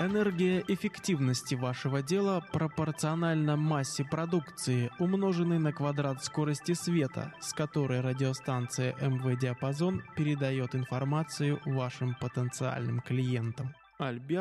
Энергия эффективности вашего дела пропорциональна массе продукции, умноженной на квадрат скорости света, с которой радиостанция МВ-диапазон передает информацию вашим потенциальным клиентам. Альберт